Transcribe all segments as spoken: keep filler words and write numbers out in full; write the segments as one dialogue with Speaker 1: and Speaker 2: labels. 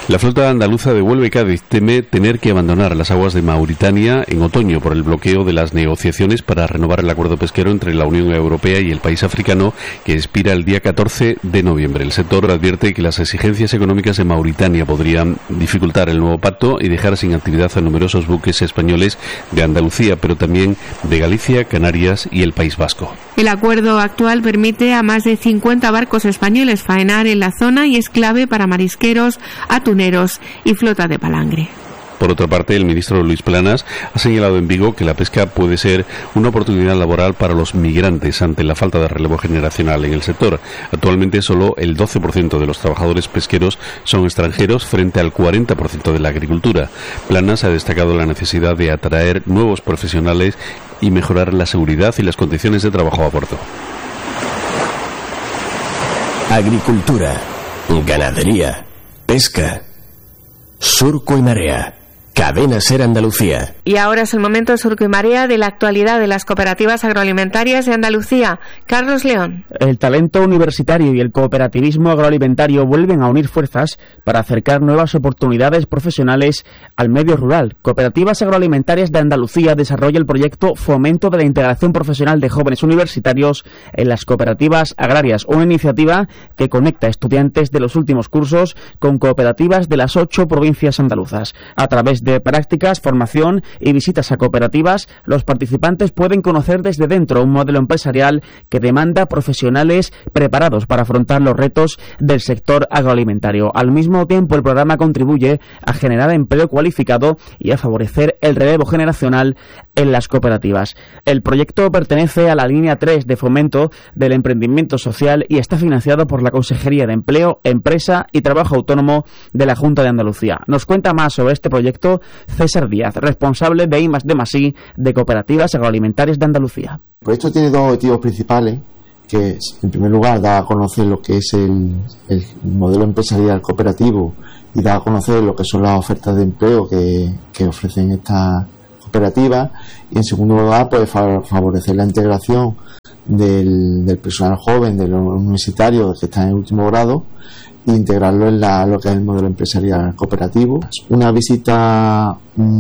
Speaker 1: La flota andaluza de Huelva y Cádiz teme tener que abandonar las aguas de Mauritania en otoño por el bloqueo de las negociaciones para renovar el acuerdo pesquero entre la Unión Europea y el país africano que expira el día catorce de noviembre. El sector advierte que las exigencias económicas de Mauritania podrían dificultar el nuevo pacto y dejar sin actividad a numerosos buques españoles de Andalucía, pero también de Galicia, Canarias y el País Vasco.
Speaker 2: El acuerdo actual permite a más de cincuenta barcos españoles faenar en la zona y es clave para marisqueros, atuneros y flota de palangre.
Speaker 1: Por otra parte, el ministro Luis Planas ha señalado en Vigo que la pesca puede ser una oportunidad laboral para los migrantes ante la falta de relevo generacional en el sector. Actualmente solo el doce por ciento de los trabajadores pesqueros son extranjeros frente al cuarenta por ciento de la agricultura. Planas ha destacado la necesidad de atraer nuevos profesionales y mejorar la seguridad y las condiciones de trabajo a bordo.
Speaker 3: Agricultura, ganadería, pesca, Surco y Marea. Cadena Ser Andalucía.
Speaker 2: Y ahora es el momento Surco y Marea de la actualidad de las cooperativas agroalimentarias de Andalucía. Carlos León.
Speaker 4: El talento universitario y el cooperativismo agroalimentario vuelven a unir fuerzas para acercar nuevas oportunidades profesionales al medio rural. Cooperativas Agroalimentarias de Andalucía desarrolla el proyecto Fomento de la Integración Profesional de Jóvenes Universitarios en las Cooperativas Agrarias, una iniciativa que conecta estudiantes de los últimos cursos con cooperativas de las ocho provincias andaluzas. A través de prácticas, formación y visitas a cooperativas, los participantes pueden conocer desde dentro un modelo empresarial que demanda profesionales preparados para afrontar los retos del sector agroalimentario. Al mismo tiempo, el programa contribuye a generar empleo cualificado y a favorecer el relevo generacional en las cooperativas. El proyecto pertenece a la línea tres de fomento del emprendimiento social y está financiado por la Consejería de Empleo, Empresa y Trabajo Autónomo de la Junta de Andalucía. Nos cuenta más sobre este proyecto César Díaz, responsable de I más D más I de Cooperativas Agroalimentarias de Andalucía.
Speaker 5: El proyecto tiene dos objetivos principales, que es, en primer lugar, dar a conocer lo que es el, el modelo empresarial cooperativo y dar a conocer lo que son las ofertas de empleo que, que ofrecen estas cooperativas, y en segundo lugar, pues favorecer la integración del, del personal joven, de los universitarios que están en el último grado, e integrarlo en la, lo que es el modelo empresarial cooperativo. Una visita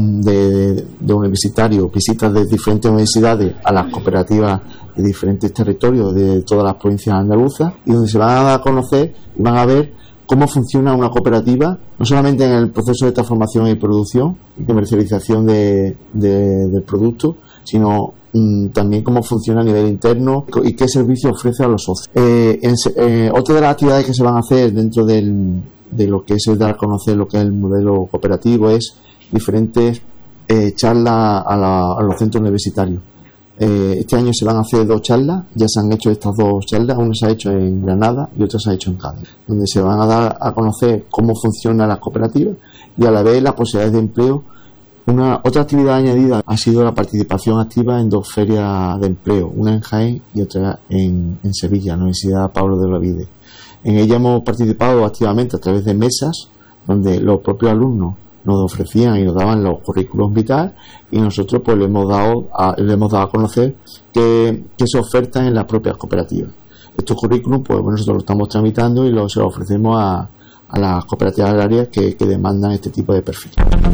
Speaker 5: de, de universitarios, visitas de diferentes universidades a las cooperativas de diferentes territorios de todas las provincias andaluzas, y donde se van a dar a conocer y van a ver cómo funciona una cooperativa, no solamente en el proceso de transformación y producción y comercialización de, de, del producto, sino mm, también cómo funciona a nivel interno y qué servicio ofrece a los socios. Eh, en, eh, otra de las actividades que se van a hacer dentro del, de lo que es el dar a conocer lo que es el modelo cooperativo es diferentes eh, charlas a, la, a los centros universitarios. Eh, este año se van a hacer dos charlas, ya se han hecho estas dos charlas, una se ha hecho en Granada y otra se ha hecho en Cádiz, donde se van a dar a conocer cómo funcionan las cooperativas y a la vez las posibilidades de empleo. Una otra actividad añadida ha sido la participación activa en dos ferias de empleo, una en Jaén y otra en, en Sevilla, la Universidad Pablo de Olavide. En ella hemos participado activamente a través de mesas donde los propios alumnos nos ofrecían y nos daban los currículos vitales, y nosotros pues le hemos dado a, le hemos dado a conocer que, que se ofertan en las propias cooperativas. Estos currículos pues bueno, nosotros los estamos tramitando y los, se los ofrecemos a, a las cooperativas agrarias que, que demandan este tipo de perfil.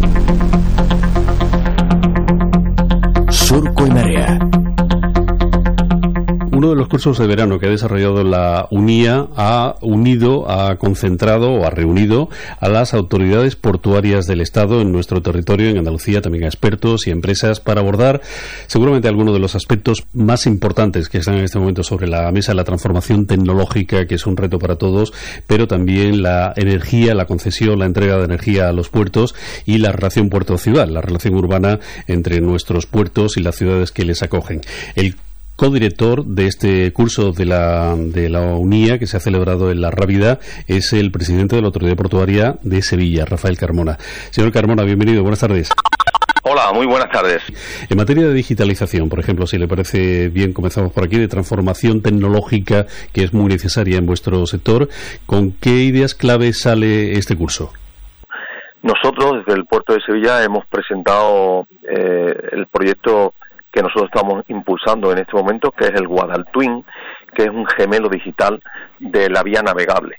Speaker 3: Surco y Marea.
Speaker 1: Uno de los cursos de verano que ha desarrollado la UNIA ha unido, ha concentrado o ha reunido a las autoridades portuarias del Estado en nuestro territorio, en Andalucía, también a expertos y empresas para abordar seguramente algunos de los aspectos más importantes que están en este momento sobre la mesa: la transformación tecnológica, que es un reto para todos, pero también la energía, la concesión, la entrega de energía a los puertos y la relación puerto-ciudad, la relación urbana entre nuestros puertos y las ciudades que les acogen. El codirector de este curso de la, de la UNIA, que se ha celebrado en La Rábida, es el presidente de la Autoridad Portuaria de Sevilla, Rafael Carmona. Señor Carmona, bienvenido, buenas tardes.
Speaker 6: Hola, muy buenas tardes.
Speaker 1: En materia de digitalización, por ejemplo, si le parece bien, comenzamos por aquí, de transformación tecnológica que es muy necesaria en vuestro sector, ¿con qué ideas clave sale este curso?
Speaker 6: Nosotros, desde el Puerto de Sevilla, hemos presentado eh, el proyecto que nosotros estamos impulsando en este momento, que es el Guadaltwin, que es un gemelo digital de la vía navegable.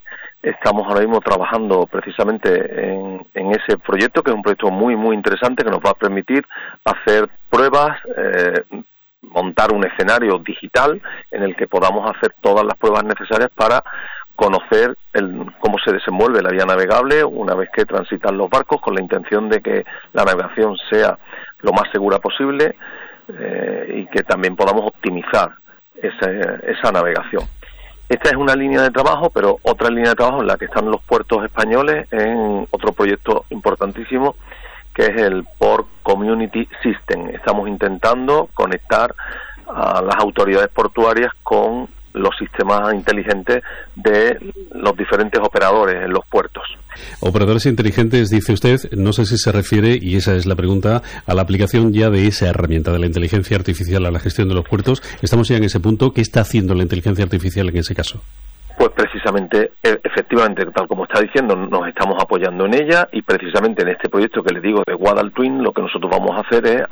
Speaker 6: estamos ahora mismo trabajando precisamente en, en ese proyecto, que es un proyecto muy, muy interesante, que nos va a permitir hacer pruebas, eh, montar un escenario digital en el que podamos hacer todas las pruebas necesarias para conocer el, cómo se desenvuelve la vía navegable una vez que transitan los barcos, con la intención de que la navegación sea lo más segura posible eh, y que también podamos optimizar esa, esa navegación. Esta es una línea de trabajo, pero otra línea de trabajo en la que están los puertos españoles en otro proyecto importantísimo, que es el Port Community System. Estamos intentando conectar a las autoridades portuarias con los sistemas inteligentes de los diferentes operadores en los puertos.
Speaker 1: Operadores inteligentes, dice usted, no sé si se refiere, y esa es la pregunta, a la aplicación ya de esa herramienta de la inteligencia artificial a la gestión de los puertos. Estamos ya en ese punto. ¿Qué está haciendo la inteligencia artificial en ese caso?
Speaker 6: Pues precisamente, efectivamente, tal como está diciendo, nos estamos apoyando en ella, y precisamente en este proyecto que le digo de Guadal Twin, lo que nosotros vamos a hacer es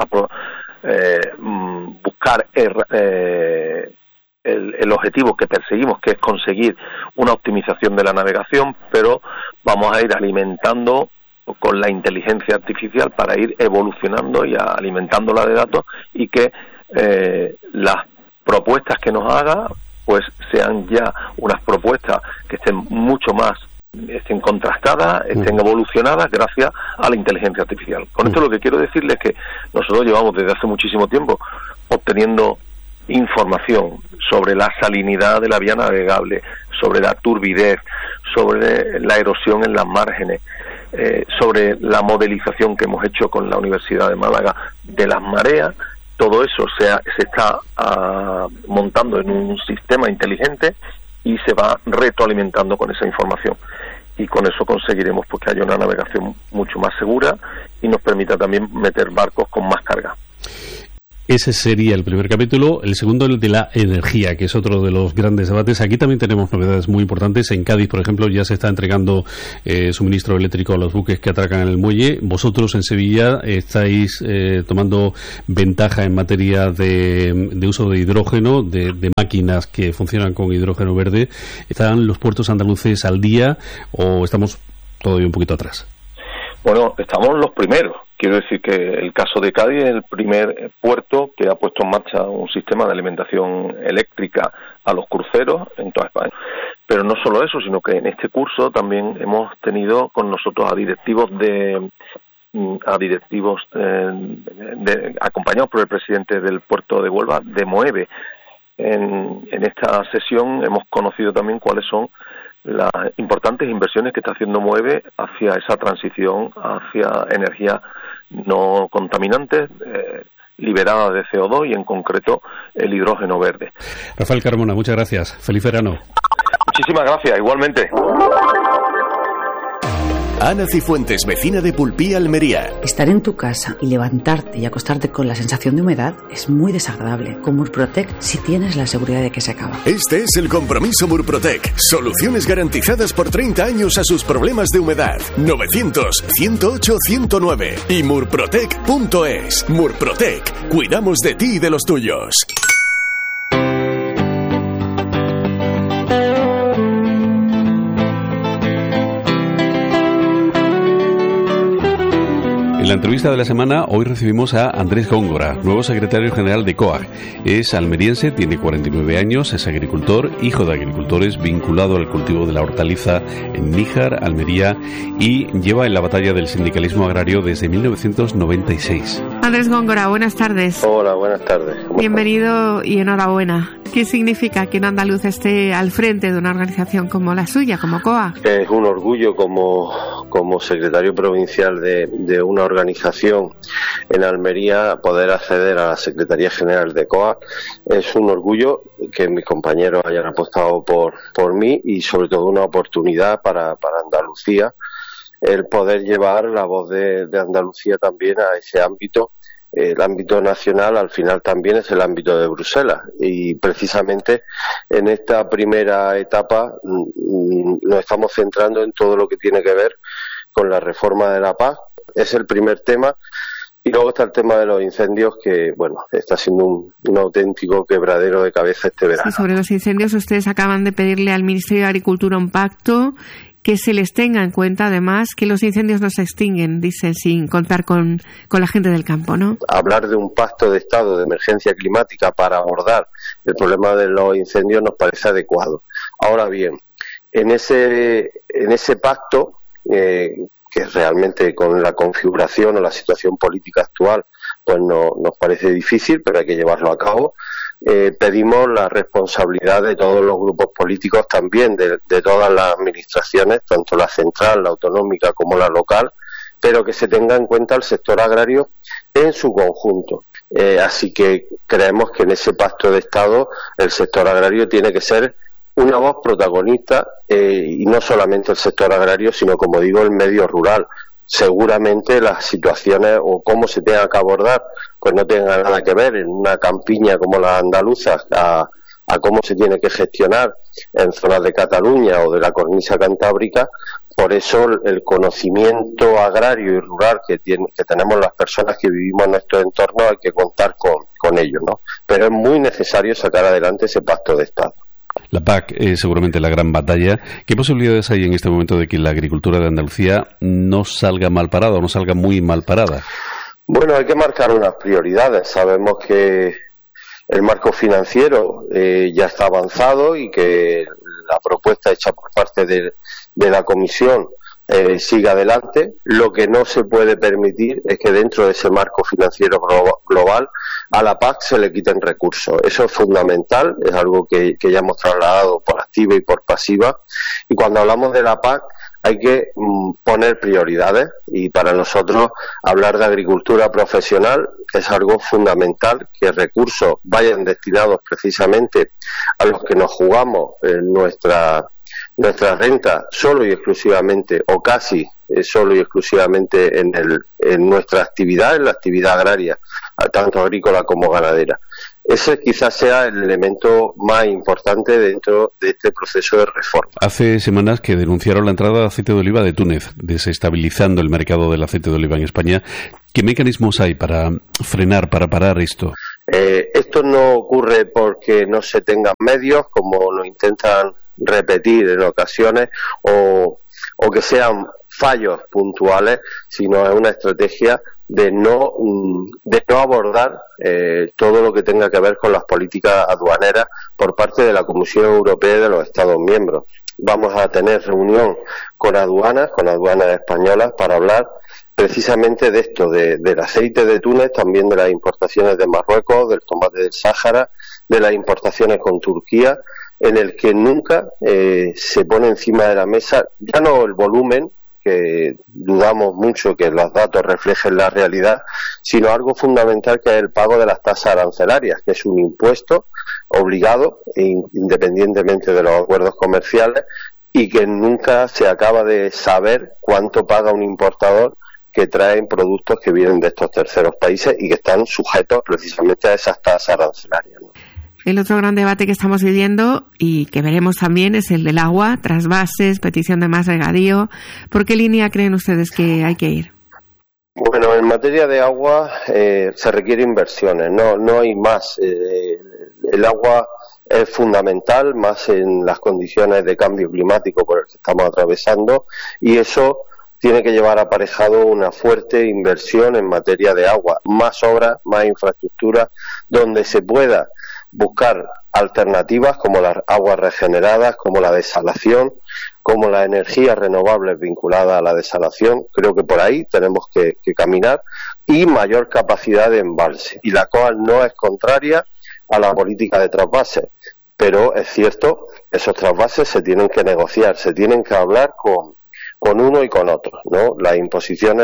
Speaker 6: eh, buscar eh, el, el objetivo que perseguimos, que es conseguir una optimización de la navegación, pero vamos a ir alimentando con la inteligencia artificial para ir evolucionando y alimentándola de datos, y que eh, las propuestas que nos haga pues sean ya unas propuestas que estén mucho más, estén contrastadas, estén evolucionadas gracias a la inteligencia artificial. Con esto lo que quiero decirles es que nosotros llevamos desde hace muchísimo tiempo obteniendo información sobre la salinidad de la vía navegable, sobre la turbidez, sobre la erosión en las márgenes, eh, sobre la modelización que hemos hecho con la Universidad de Málaga de las mareas. Todo eso se, ha, se está uh, montando en un sistema inteligente y se va retroalimentando con esa información. Y con eso conseguiremos pues que haya una navegación mucho más segura y nos permita también meter barcos con más carga.
Speaker 1: Ese sería el primer capítulo. El segundo, el de la energía, que es otro de los grandes debates. Aquí también tenemos novedades muy importantes. En Cádiz, por ejemplo, ya se está entregando eh, suministro eléctrico a los buques que atracan en el muelle. Vosotros en Sevilla estáis eh, tomando ventaja en materia de, de uso de hidrógeno, de, de máquinas que funcionan con hidrógeno verde. ¿Están los puertos andaluces al día o estamos todavía un poquito atrás?
Speaker 6: Bueno, estamos los primeros. Quiero decir que el caso de Cádiz es el primer puerto que ha puesto en marcha un sistema de alimentación eléctrica a los cruceros en toda España. Pero no solo eso, sino que en este curso también hemos tenido con nosotros a directivos de a directivos eh, de, acompañados por el presidente del puerto de Huelva, de Moeve. En, en esta sesión hemos conocido también cuáles son las importantes inversiones que está haciendo Moeve hacia esa transición hacia energías no contaminantes, eh, liberadas de C O dos y en concreto el hidrógeno verde.
Speaker 1: Rafael Carmona, muchas gracias. Feliz verano.
Speaker 6: Muchísimas gracias, igualmente.
Speaker 3: Ana Cifuentes, vecina de Pulpí, Almería.
Speaker 7: Estar en tu casa y levantarte y acostarte con la sensación de humedad es muy desagradable. Con Murprotec si tienes la seguridad de que se acaba.
Speaker 3: Este es el compromiso Murprotec. Soluciones garantizadas por treinta años a sus problemas de humedad. novecientos, ciento ocho, ciento nueve y murprotec punto es. Murprotec. Cuidamos de ti y de los tuyos.
Speaker 1: En la entrevista de la semana, hoy recibimos a Andrés Góngora, nuevo secretario general de COAG. Es almeriense, tiene cuarenta y nueve años, es agricultor, hijo de agricultores, vinculado al cultivo de la hortaliza en Níjar, Almería, y lleva en la batalla del sindicalismo agrario desde mil novecientos noventa y seis.
Speaker 2: Andrés Góngora, buenas tardes.
Speaker 8: Hola, buenas tardes.
Speaker 2: Bienvenido y enhorabuena. ¿Qué significa que un andaluz esté al frente de una organización como la suya, como COAG?
Speaker 8: Es un orgullo como, como secretario provincial de, de una organización en Almería poder acceder a la Secretaría General de COAG. Es un orgullo que mis compañeros hayan apostado por, por mí y sobre todo una oportunidad para, para Andalucía el poder llevar la voz de, de Andalucía también a ese ámbito. El ámbito nacional al final también es el ámbito de Bruselas y precisamente en esta primera etapa mmm, nos estamos centrando en todo lo que tiene que ver con la reforma de la P A C. Es el primer tema y Y luego está el tema de los incendios, que, bueno, está siendo un, un auténtico quebradero de cabeza este verano.
Speaker 2: Sí, sobre los incendios, ustedes acaban de pedirle al Ministerio de Agricultura un pacto, que se les tenga en cuenta, además, que los incendios no se extinguen, dicen, sin contar con, con la gente del campo, ¿no?
Speaker 8: Hablar de un pacto de estado de emergencia climática para abordar el problema de los incendios nos parece adecuado. Ahora bien, en ese, en ese pacto, eh, que realmente con la configuración o la situación política actual pues no, nos parece difícil, pero hay que llevarlo a cabo. Eh, pedimos la responsabilidad de todos los grupos políticos, también de, de todas las administraciones, tanto la central, la autonómica como la local, pero que se tenga en cuenta el sector agrario en su conjunto. Eh, así que creemos que en ese pacto de Estado el sector agrario tiene que ser una voz protagonista, eh, y no solamente el sector agrario, sino, como digo, el medio rural. Seguramente las situaciones o cómo se tenga que abordar pues no tenga nada que ver en una campiña como la andaluza a, a cómo se tiene que gestionar en zonas de Cataluña o de la cornisa cantábrica. Por eso el conocimiento agrario y rural que, tiene, que tenemos las personas que vivimos en nuestro entorno hay que contar con, con ello, ¿no? Pero es muy necesario sacar adelante ese pacto de Estado.
Speaker 1: La P A C es seguramente la gran batalla. ¿Qué posibilidades hay en este momento de que la agricultura de Andalucía no salga mal parada o no salga muy mal parada?
Speaker 8: Bueno, hay que marcar unas prioridades. Sabemos que el marco financiero eh, ya está avanzado y que la propuesta hecha por parte de, de la Comisión eh, siga adelante. Lo que no se puede permitir es que dentro de ese marco financiero glo- global a la P A C se le quiten recursos. Eso es fundamental, es algo que, que ya hemos trasladado por activa y por pasiva. Y cuando hablamos de la P A C hay que mm, poner prioridades, y para nosotros hablar de agricultura profesional es algo fundamental, que recursos vayan destinados precisamente a los que nos jugamos en nuestra nuestra renta solo y exclusivamente, o casi eh, solo y exclusivamente en, el, en nuestra actividad, en la actividad agraria, tanto agrícola como ganadera. Ese quizás sea el elemento más importante dentro de este proceso de reforma.
Speaker 1: Hace semanas que denunciaron la entrada de aceite de oliva de Túnez, desestabilizando el mercado del aceite de oliva en España. ¿Qué mecanismos hay para frenar, para parar esto?
Speaker 8: Eh, esto no ocurre porque no se tengan medios, como lo intentan repetir en ocasiones, o, o que sean fallos puntuales, sino es una estrategia de no de no abordar eh, todo lo que tenga que ver con las políticas aduaneras por parte de la Comisión Europea y de los Estados miembros. Vamos a tener reunión con aduanas, con aduanas españolas, para hablar precisamente de esto, de, del aceite de Túnez, también de las importaciones de Marruecos, del tomate del Sáhara, de las importaciones con Turquía, en el que nunca eh, se pone encima de la mesa, ya no el volumen, que dudamos mucho que los datos reflejen la realidad, sino algo fundamental, que es el pago de las tasas arancelarias, que es un impuesto obligado, independientemente de los acuerdos comerciales, y que nunca se acaba de saber cuánto paga un importador que traen productos que vienen de estos terceros países y que están sujetos precisamente a esas tasas arancelarias, ¿no?
Speaker 2: El otro gran debate que estamos viviendo y que veremos también es el del agua, trasvases, petición de más regadío. ¿Por qué línea creen ustedes que hay que ir?
Speaker 8: Bueno, en materia de agua eh, se requieren inversiones, no, no hay más. Eh, el agua es fundamental, más en las condiciones de cambio climático por el que estamos atravesando, y eso tiene que llevar aparejado una fuerte inversión en materia de agua, más obras, más infraestructura, donde se pueda buscar alternativas como las aguas regeneradas, como la desalación, como las energías renovables vinculadas a la desalación. Creo que por ahí tenemos que, que caminar, y mayor capacidad de embalse. Y la C O A no es contraria a la política de trasvases, pero es cierto, esos trasvases se tienen que negociar, se tienen que hablar con con uno y con otro, ¿no? Las imposiciones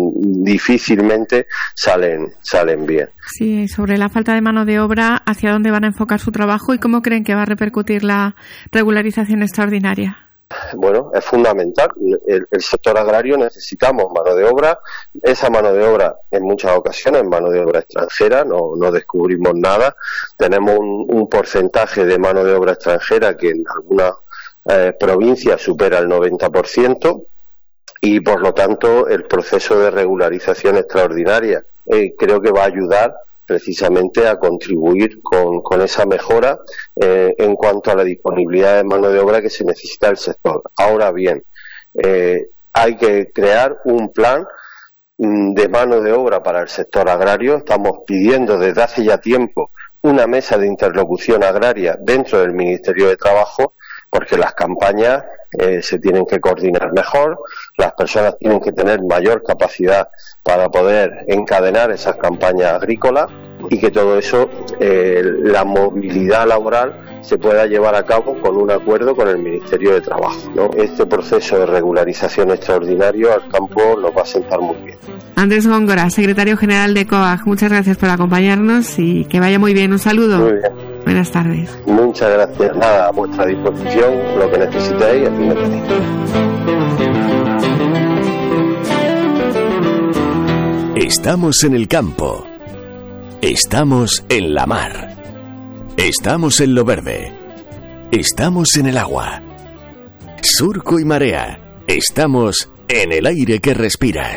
Speaker 8: difícilmente salen salen bien.
Speaker 2: Sí, sobre la falta de mano de obra, ¿hacia dónde van a enfocar su trabajo y cómo creen que va a repercutir la regularización extraordinaria?
Speaker 8: Bueno, es fundamental. El, el sector agrario necesitamos mano de obra. Esa mano de obra, en muchas ocasiones, mano de obra extranjera, no, no descubrimos nada. Tenemos un, un porcentaje de mano de obra extranjera que en algunas Eh, provincia supera el noventa por ciento, y por lo tanto el proceso de regularización extraordinaria eh, creo que va a ayudar precisamente a contribuir con, con esa mejora eh, en cuanto a la disponibilidad de mano de obra que se necesita del sector. Ahora bien, eh, hay que crear un plan de mano de obra para el sector agrario. Estamos pidiendo desde hace ya tiempo una mesa de interlocución agraria dentro del Ministerio de Trabajo, porque las campañas eh, se tienen que coordinar mejor, las personas tienen que tener mayor capacidad para poder encadenar esas campañas agrícolas y que todo eso, eh, la movilidad laboral, se pueda llevar a cabo con un acuerdo con el Ministerio de Trabajo, ¿no? Este proceso de regularización extraordinario al campo nos va a sentar muy bien.
Speaker 2: Andrés Góngora, secretario general de COAG, muchas gracias por acompañarnos y que vaya muy bien. Un saludo.
Speaker 8: Muy bien.
Speaker 2: Buenas tardes.
Speaker 8: Muchas gracias. Nada, a vuestra disposición, lo que necesitéis, aquí me tenéis.
Speaker 3: Estamos en el campo. Estamos en la mar. Estamos en lo verde. Estamos en el agua. Surco y marea. Estamos en el aire que respiras.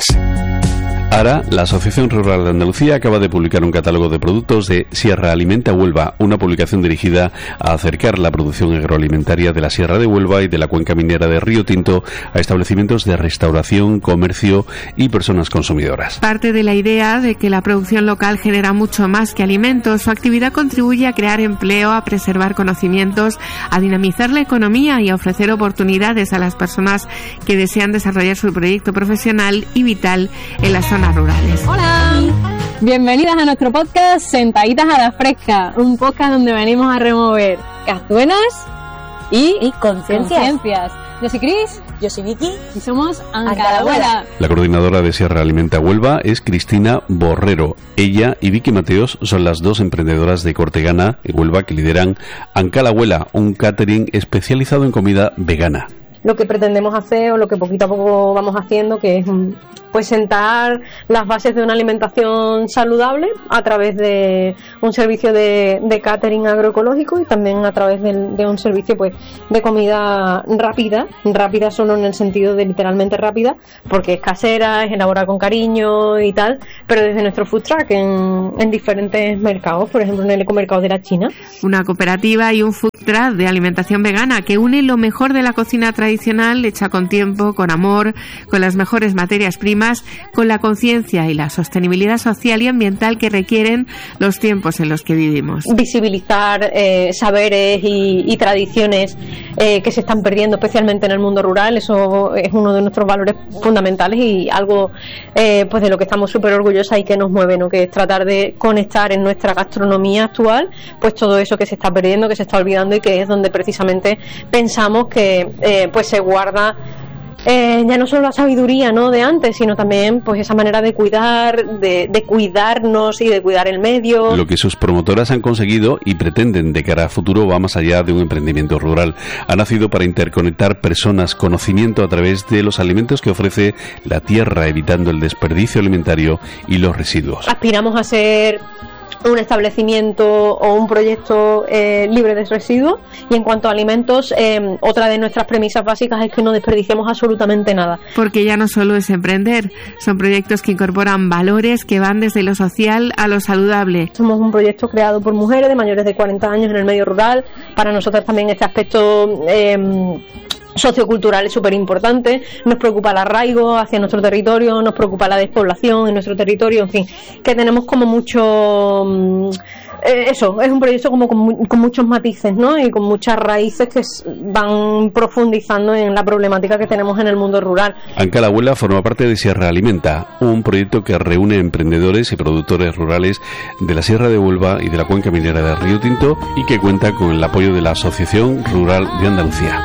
Speaker 1: ARA, la Asociación Rural de Andalucía, acaba de publicar un catálogo de productos de Sierra Alimenta Huelva, una publicación dirigida a acercar la producción agroalimentaria de la Sierra de Huelva y de la cuenca minera de Río Tinto a establecimientos de restauración, comercio y personas consumidoras.
Speaker 2: Parte de la idea de que la producción local genera mucho más que alimentos, su actividad contribuye a crear empleo, a preservar conocimientos, a dinamizar la economía y a ofrecer oportunidades a las personas que desean desarrollar su proyecto profesional y vital en las zonas rurales.
Speaker 9: Hola, bienvenidas a nuestro podcast Sentaditas a la Fresca, un podcast donde venimos a remover cazuelas y,
Speaker 10: y conciencias.
Speaker 9: conciencias. Yo soy Cris,
Speaker 10: yo soy Vicky
Speaker 9: y somos Ancalahuela.
Speaker 1: La coordinadora de Sierra Alimenta Huelva es Cristina Borrero. Ella y Vicky Mateos son las dos emprendedoras de Cortegana en Huelva que lideran Ancalahuela, un catering especializado en comida vegana.
Speaker 11: Lo que pretendemos hacer o lo que poquito a poco vamos haciendo, que es pues sentar las bases de una alimentación saludable a través de un servicio de, de catering agroecológico y también a través de, de un servicio pues de comida rápida, rápida solo en el sentido de literalmente rápida, porque es casera, es elaborada con cariño y tal, pero desde nuestro food truck en, en diferentes mercados, por ejemplo en el ecomercado de la China.
Speaker 2: Una cooperativa y un food truck de alimentación vegana que une lo mejor de la cocina tradicional hecha con tiempo, con amor, con las mejores materias primas, con la conciencia y la sostenibilidad social y ambiental que requieren los tiempos en los que vivimos.
Speaker 11: Visibilizar eh, saberes y, y tradiciones eh, que se están perdiendo, especialmente en el mundo rural, eso es uno de nuestros valores fundamentales y algo eh, pues de lo que estamos súper orgullosas y que nos mueve, ¿no? Que es tratar de conectar en nuestra gastronomía actual pues todo eso que se está perdiendo, que se está olvidando y que es donde precisamente pensamos que eh, pues se guarda Eh, ya no solo la sabiduría, ¿no?, de antes, sino también pues esa manera de cuidar, de, de cuidarnos y de cuidar el medio.
Speaker 1: Lo que sus promotoras han conseguido y pretenden de cara a futuro va más allá de un emprendimiento rural. Ha nacido para interconectar personas, conocimiento a través de los alimentos que ofrece la tierra, evitando el desperdicio alimentario y los residuos.
Speaker 11: Aspiramos a ser un establecimiento o un proyecto eh, libre de residuos y en cuanto a alimentos eh, otra de nuestras premisas básicas es que no desperdiciemos absolutamente nada.
Speaker 2: Porque ya no solo es emprender, son proyectos que incorporan valores que van desde lo social a lo saludable.
Speaker 11: Somos un proyecto creado por mujeres de mayores de cuarenta años en el medio rural. Para nosotros también este aspecto eh, sociocultural es súper importante. Nos preocupa el arraigo hacia nuestro territorio, nos preocupa la despoblación en nuestro territorio, en fin, que tenemos como mucho eh, eso, es un proyecto como con, con muchos matices, ¿no? Y con muchas raíces que van profundizando en la problemática que tenemos en el mundo rural.
Speaker 1: Ancalahuela forma parte de Sierra Alimenta, un proyecto que reúne emprendedores y productores rurales de la Sierra de Huelva y de la cuenca minera de Río Tinto y que cuenta con el apoyo de la Asociación Rural de Andalucía.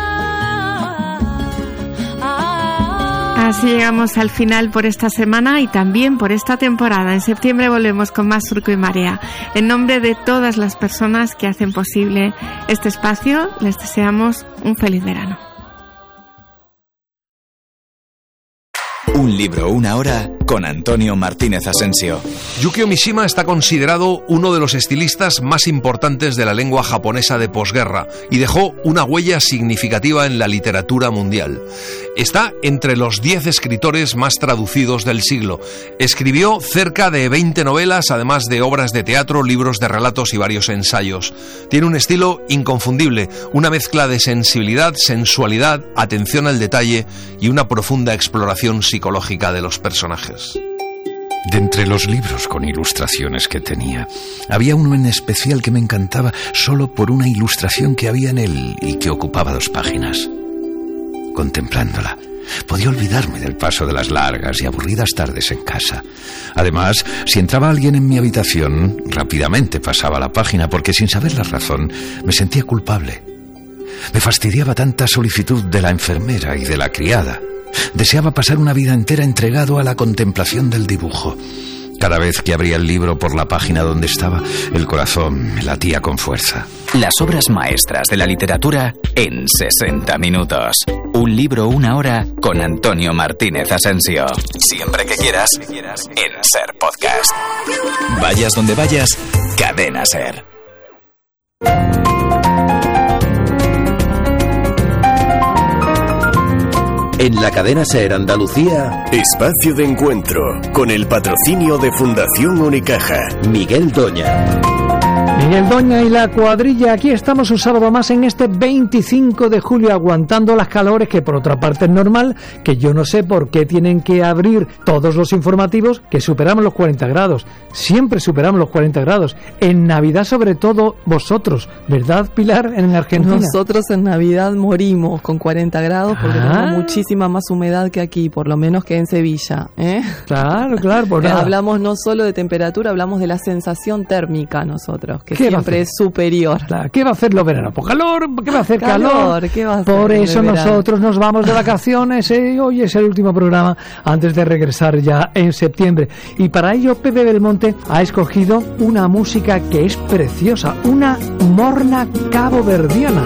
Speaker 2: Así llegamos al final por esta semana y también por esta temporada. En septiembre volvemos con más Surco y Marea. En nombre de todas las personas que hacen posible este espacio, les deseamos un feliz verano.
Speaker 12: Un libro, una hora
Speaker 10: con Antonio Martínez Asensio.
Speaker 12: Yukio Mishima está considerado uno de los estilistas más importantes de la lengua japonesa de posguerra y dejó una huella significativa en la literatura mundial. Está entre los diez escritores más traducidos del siglo. Escribió cerca de veinte novelas, además de obras de teatro, libros de relatos y varios ensayos. Tiene un estilo inconfundible, una mezcla de sensibilidad, sensualidad, atención al detalle y una profunda exploración psicológica de los personajes.
Speaker 13: De entre los libros con ilustraciones que tenía, había uno en especial que me encantaba solo por una ilustración que había en él y que ocupaba dos páginas. Contemplándola, podía olvidarme del paso de las largas y aburridas tardes en casa. Además, si entraba alguien en mi habitación, rápidamente pasaba la página porque, sin saber la razón, me sentía culpable. Me fastidiaba tanta solicitud de la enfermera y de la criada. Deseaba pasar una vida entera entregado a la contemplación del dibujo. Cada vez que abría el libro por la página donde estaba, el corazón me latía con fuerza.
Speaker 10: Las obras maestras de la literatura en sesenta minutos. Un libro, una hora, con Antonio Martínez Asensio. Siempre que quieras, en Ser Podcast. Vayas donde vayas, Cadena Ser.
Speaker 3: En la cadena SER Andalucía, espacio de encuentro, con el patrocinio de Fundación Unicaja. Miguel Doña.
Speaker 14: Miguel Doña y la cuadrilla, aquí estamos un sábado más en este veinticinco de julio aguantando las calores, que por otra parte es normal, que yo no sé por qué tienen que abrir todos los informativos, que superamos los cuarenta grados, siempre superamos los cuarenta grados, en Navidad sobre todo vosotros, ¿verdad, Pilar, en Argentina?
Speaker 15: Nosotros en Navidad morimos con cuarenta grados porque ah. tenemos muchísima más humedad que aquí, por lo menos que en Sevilla, ¿eh?
Speaker 14: Claro, claro, por nada.
Speaker 15: Hablamos no solo de temperatura, hablamos de la sensación térmica nosotros, que siempre es superior.
Speaker 14: Claro, ¿qué va a hacer los veranos? Pues calor, ¿qué va a hacer calor?
Speaker 15: calor? ¿Qué va a hacer
Speaker 14: Por eso nosotros nos vamos de vacaciones, ¿eh? Hoy es el último programa antes de regresar ya en septiembre. Y para ello Pepe Belmonte ha escogido una música que es preciosa, una morna caboverdiana.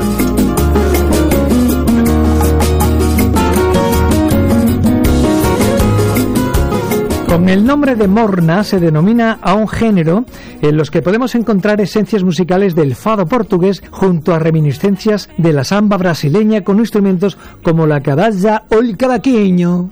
Speaker 14: Con el nombre de morna se denomina a un género en los que podemos encontrar esencias musicales del fado portugués junto a reminiscencias de la samba brasileña con instrumentos como la cadalla o el cavaquinho.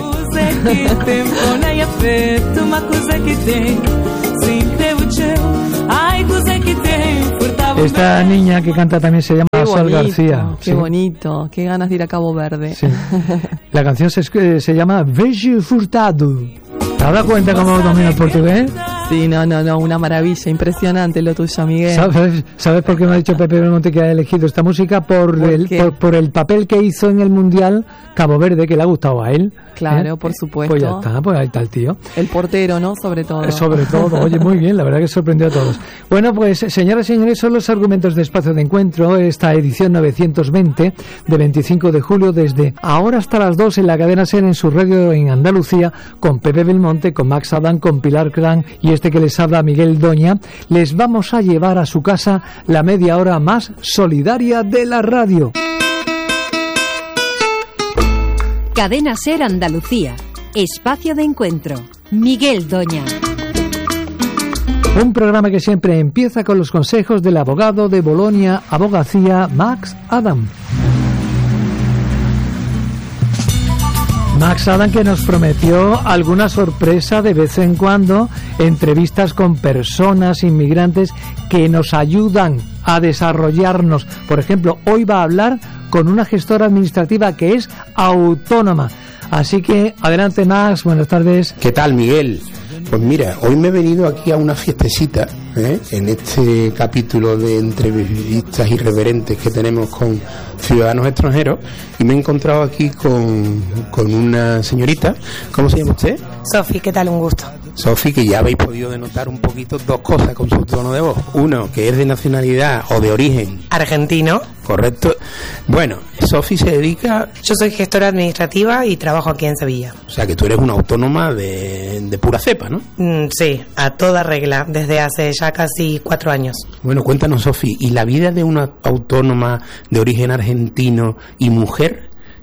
Speaker 14: Esta niña que canta también se llama Sol García.
Speaker 15: Qué ¿sí? bonito, qué ganas de ir a Cabo Verde.
Speaker 14: Sí. La canción se, se llama Vejo Furtado. ¿Te has dado cuenta cómo domina el portugués?
Speaker 15: Sí, no, no, no, una maravilla, impresionante lo tuyo, Miguel.
Speaker 14: ¿Sabes, ¿sabes por qué me ha dicho Pepe Belmonte que ha elegido esta música? Por, ¿Por, el, por, por el papel que hizo en el Mundial Cabo Verde, que le ha gustado a él.
Speaker 15: Claro,
Speaker 14: ¿eh?
Speaker 15: por supuesto.
Speaker 14: Pues ya está, pues ahí está el tío.
Speaker 15: El portero, ¿no? Sobre todo.
Speaker 14: Eh, sobre todo, oye, muy bien, la verdad que sorprendió a todos. Bueno, pues, señoras y señores, son los argumentos de Espacio de Encuentro, esta edición novecientos veinte de veinticinco de julio, desde ahora hasta las dos en la cadena SER, en su radio en Andalucía, con Pepe Belmonte, con Max Adán, con Pilar Cran y este que les habla, Miguel Doña. Les vamos a llevar a su casa la media hora más solidaria de la radio.
Speaker 16: Cadena SER Andalucía, espacio de encuentro, Miguel Doña.
Speaker 14: Un programa que siempre empieza con los consejos del abogado de Bolonia Abogacía, Max Adam. Max Adam, que nos prometió alguna sorpresa de vez en cuando, entrevistas con personas inmigrantes que nos ayudan a desarrollarnos. Por ejemplo, hoy va a hablar con una gestora administrativa que es autónoma. Así que, adelante, Max, buenas tardes.
Speaker 17: ¿Qué tal, Miguel? Pues mira, hoy me he venido aquí a una fiestecita, ¿eh? En este capítulo de entrevistas irreverentes que tenemos con ciudadanos extranjeros, y me he encontrado aquí con, con una señorita. ¿Cómo se llama usted?
Speaker 18: Sofi, ¿qué tal? Un gusto.
Speaker 17: Sofi, que ya habéis podido denotar un poquito dos cosas con su tono de voz. Uno, que es de nacionalidad o de origen
Speaker 18: argentino.
Speaker 17: Correcto. Bueno, Sofi se dedica...
Speaker 18: Yo soy gestora administrativa y trabajo aquí en Sevilla.
Speaker 17: O sea, que tú eres una autónoma de, de pura cepa, ¿no?
Speaker 18: Mm, sí, a toda regla, desde hace ya casi cuatro años.
Speaker 17: Bueno, cuéntanos, Sofi, ¿y la vida de una autónoma de origen argentino y mujer,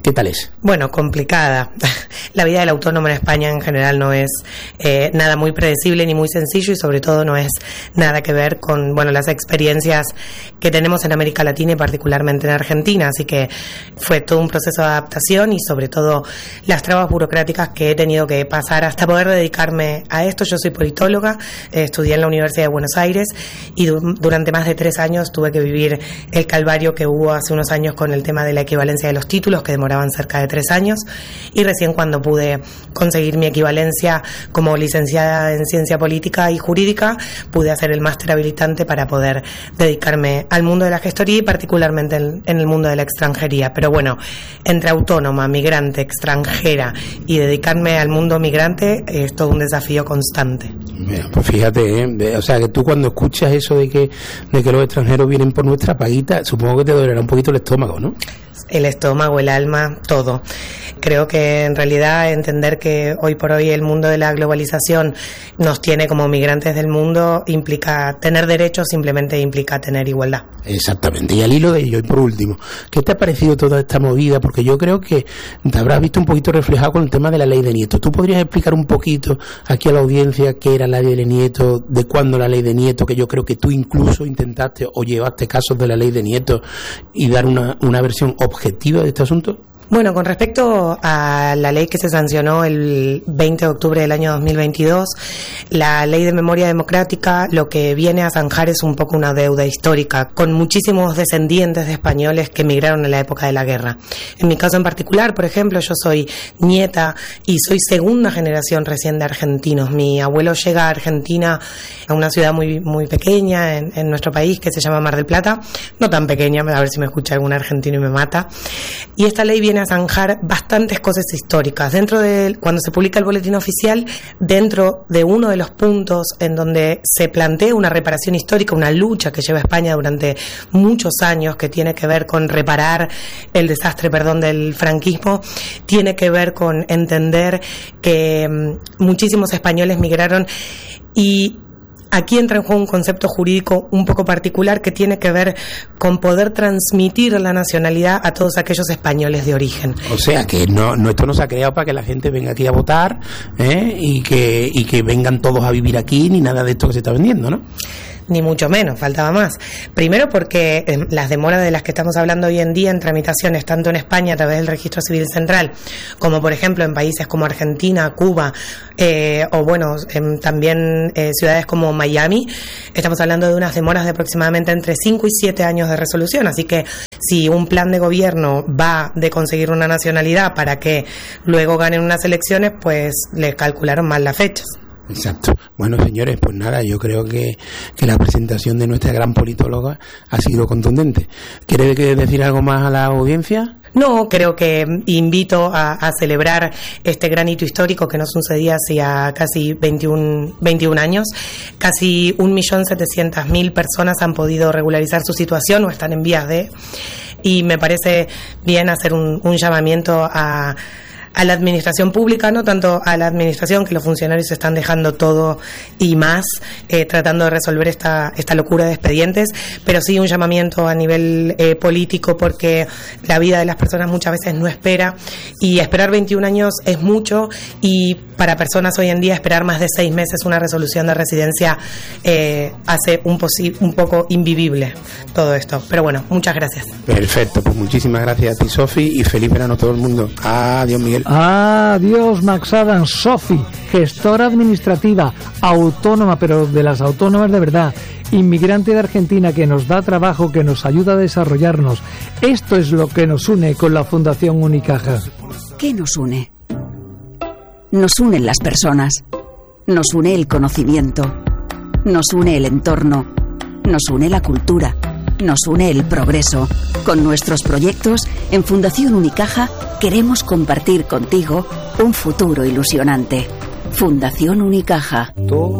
Speaker 17: ¿Qué tal es?
Speaker 18: Bueno, complicada. La vida del autónomo en España en general no es eh, nada muy predecible ni muy sencillo, y sobre todo no es nada que ver con, bueno, las experiencias que tenemos en América Latina y particularmente en Argentina. Así que fue todo un proceso de adaptación y sobre todo las trabas burocráticas que he tenido que pasar hasta poder dedicarme a esto. Yo soy politóloga, eh, estudié en la Universidad de Buenos Aires y du- durante más de tres años tuve que vivir el calvario que hubo hace unos años con el tema de la equivalencia de los títulos, que demoraban cerca de tres años, y recién cuando pude conseguir mi equivalencia como licenciada en ciencia política y jurídica, pude hacer el máster habilitante para poder dedicarme al mundo de la gestoría y particularmente en, en el mundo de la extranjería. Pero bueno, entre autónoma, migrante, extranjera y dedicarme al mundo migrante es todo un desafío constante.
Speaker 17: Bueno, pues fíjate, ¿eh? O sea, que tú cuando escuchas eso de que, de que los extranjeros vienen por nuestra paguita, supongo que te dolerá un poquito el estómago, ¿no?
Speaker 18: El estómago, el alma, todo. Creo que en realidad entender que hoy por hoy el mundo de la globalización nos tiene como migrantes del mundo implica tener derechos, simplemente implica tener igualdad.
Speaker 17: Exactamente, y al hilo de ello, y por último, ¿qué te ha parecido toda esta movida? Porque yo creo que te habrás visto un poquito reflejado con el tema de la ley de Nieto. ¿Tú podrías explicar un poquito aquí a la audiencia qué era la ley de Nieto, de cuándo la ley de Nieto, que yo creo que tú incluso intentaste o llevaste casos de la ley de Nieto y dar una, una versión objetiva de este asunto?
Speaker 18: Bueno, con respecto a la ley que se sancionó el veinte de octubre del año dos mil veintidós, la ley de memoria democrática lo que viene a zanjar es un poco una deuda histórica con muchísimos descendientes de españoles que emigraron en la época de la guerra. En mi caso en particular, por ejemplo, yo soy nieta y soy segunda generación recién de argentinos. Mi abuelo llega a Argentina, a una ciudad muy muy pequeña en, en nuestro país que se llama Mar del Plata, no tan pequeña, a ver si me escucha algún argentino y me mata. Y esta ley viene a zanjar bastantes cosas históricas. Dentro de, cuando se publica el boletín oficial, dentro de uno de los puntos en donde se plantea una reparación histórica, una lucha que lleva España durante muchos años, que tiene que ver con reparar el desastre, perdón, del franquismo, tiene que ver con entender que um, muchísimos españoles migraron, y aquí entra en juego un concepto jurídico un poco particular que tiene que ver con poder transmitir la nacionalidad a todos aquellos españoles de origen.
Speaker 17: O sea, que no, no esto no se ha creado para que la gente venga aquí a votar, ¿eh? y que y que vengan todos a vivir aquí, ni nada de esto que se está vendiendo, ¿no?
Speaker 18: Ni mucho menos, faltaba más. Primero porque eh, las demoras de las que estamos hablando hoy en día en tramitaciones, tanto en España a través del Registro Civil Central, como por ejemplo en países como Argentina, Cuba, eh, o bueno, en, también eh, ciudades como Miami, estamos hablando de unas demoras de aproximadamente entre cinco y siete años de resolución. Así que si un plan de gobierno va de conseguir una nacionalidad para que luego ganen unas elecciones, pues le calcularon mal las fechas.
Speaker 17: Exacto. Bueno, señores, pues nada, yo creo que, que la presentación de nuestra gran politóloga ha sido contundente. ¿Quiere decir algo más a la audiencia?
Speaker 18: No, creo que invito a, a celebrar este gran hito histórico que nos sucedía hacía casi veintiún, veintiún años. Casi un millón setecientas mil personas han podido regularizar su situación o están en vías de... Y me parece bien hacer un, un llamamiento a... a la administración pública, no tanto a la administración, que los funcionarios están dejando todo y más, eh, tratando de resolver esta, esta locura de expedientes, pero sí un llamamiento a nivel eh, político, porque la vida de las personas muchas veces no espera, y esperar veintiún años es mucho, y para personas hoy en día esperar más de seis meses una resolución de residencia eh, hace un, posi- un poco invivible todo esto. Pero bueno, muchas gracias.
Speaker 17: Perfecto, pues muchísimas gracias a ti, Sofi, y feliz verano a todo el mundo. Adiós, Miguel.
Speaker 14: Adiós, Max Adams. Sofi, gestora administrativa, autónoma, pero de las autónomas de verdad, inmigrante de Argentina, que nos da trabajo, que nos ayuda a desarrollarnos. Esto es lo que nos une con la Fundación Unicaja.
Speaker 19: ¿Qué nos une? Nos unen las personas, nos une el conocimiento, nos une el entorno, nos une la cultura, nos une el progreso. Con nuestros proyectos, en Fundación Unicaja queremos compartir contigo un futuro ilusionante. Fundación Unicaja.